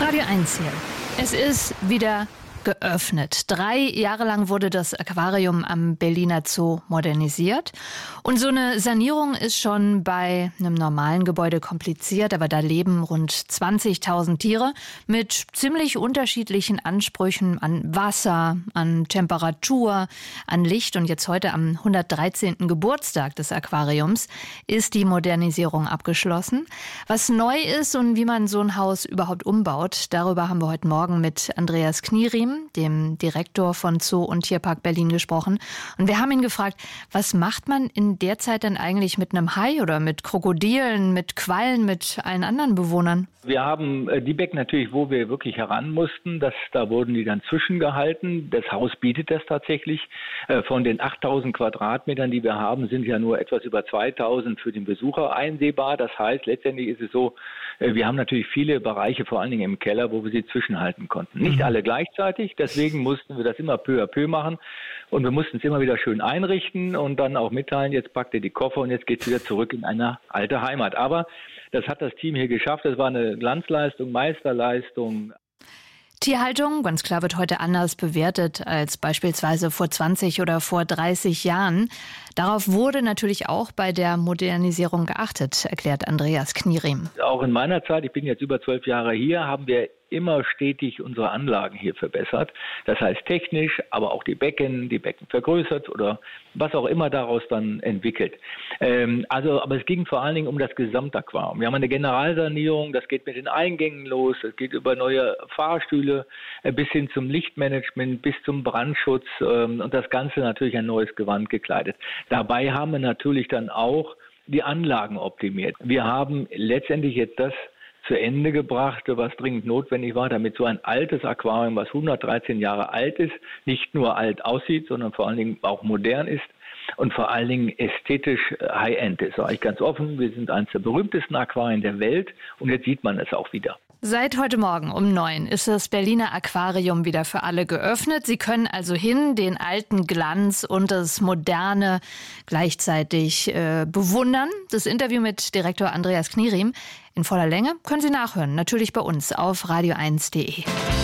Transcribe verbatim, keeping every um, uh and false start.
Radio eins hier. Es ist wieder geöffnet. Drei Jahre lang wurde das Aquarium am Berliner Zoo modernisiert. Und so eine Sanierung ist schon bei einem normalen Gebäude kompliziert, aber da leben rund zwanzigtausend Tiere mit ziemlich unterschiedlichen Ansprüchen an Wasser, an Temperatur, an Licht. Und jetzt heute am hundertdreizehnten Geburtstag des Aquariums ist die Modernisierung abgeschlossen. Was neu ist und wie man so ein Haus überhaupt umbaut, darüber haben wir heute Morgen mit Andreas Knieriem, dem Direktor von Zoo und Tierpark Berlin, gesprochen. Und wir haben ihn gefragt, was macht man in der Zeit dann eigentlich mit einem Hai oder mit Krokodilen, mit Quallen, mit allen anderen Bewohnern? Wir haben die Becken natürlich, wo wir wirklich heran mussten. Das, da wurden die dann zwischengehalten. Das Haus bietet das tatsächlich. Von den achttausend Quadratmetern, die wir haben, sind ja nur etwas über zweitausend für den Besucher einsehbar. Das heißt, letztendlich ist es so, wir haben natürlich viele Bereiche, vor allen Dingen im Keller, wo wir sie zwischenhalten konnten. Nicht alle gleichzeitig, deswegen mussten wir das immer peu à peu machen. Und wir mussten es immer wieder schön einrichten und dann auch mitteilen, jetzt packt ihr die Koffer und jetzt geht es wieder zurück in eine alte Heimat. Aber das hat das Team hier geschafft. Das war eine Glanzleistung, Meisterleistung. Tierhaltung, ganz klar, wird heute anders bewertet als beispielsweise vor zwanzig oder vor dreißig Jahren. Darauf wurde natürlich auch bei der Modernisierung geachtet, erklärt Andreas Knieriem. Auch in meiner Zeit, ich bin jetzt über zwölf Jahre hier, haben wir immer stetig unsere Anlagen hier verbessert. Das heißt technisch, aber auch die Becken, die Becken vergrößert oder was auch immer daraus dann entwickelt. Ähm, also, aber es ging vor allen Dingen um das Gesamtaquarium. Wir haben eine Generalsanierung, das geht mit den Eingängen los, es geht über neue Fahrstühle äh, bis hin zum Lichtmanagement, bis zum Brandschutz ähm, und das Ganze natürlich ein neues Gewand gekleidet. Dabei haben wir natürlich dann auch die Anlagen optimiert. Wir haben letztendlich jetzt das zu Ende gebracht, was dringend notwendig war, damit so ein altes Aquarium, was hundertdreizehn Jahre alt ist, nicht nur alt aussieht, sondern vor allen Dingen auch modern ist und vor allen Dingen ästhetisch High-End ist. Sage ich ganz offen, wir sind eines der berühmtesten Aquarien der Welt und jetzt sieht man es auch wieder. Seit heute Morgen um neun ist das Berliner Aquarium wieder für alle geöffnet. Sie können also hin, den alten Glanz und das Moderne gleichzeitig äh, bewundern. Das Interview mit Direktor Andreas Knieriem in voller Länge können Sie nachhören, natürlich bei uns auf radio eins punkt de.